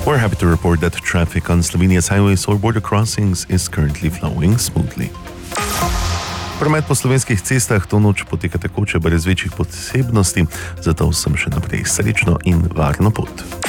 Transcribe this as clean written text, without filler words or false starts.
We're happy to report that traffic on Slovenia's highways or border crossings is currently flowing smoothly. Promet po slovenskih cestah to noč poteka tekoče brez večjih posebnosti, zato vsem še naprej srečno in varno pot.